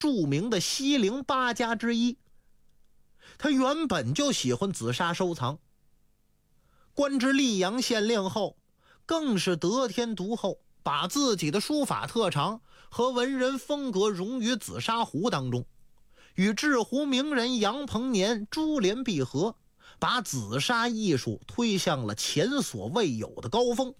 著名的西陵8家之一。他原本就喜欢紫砂收藏，官至溧阳县令后，更是得天独厚，把自己的书法特长和文人风格融于紫砂壶当中，与制壶名人杨鹏年珠联璧合，把紫砂艺术推向了前所未有的高峰。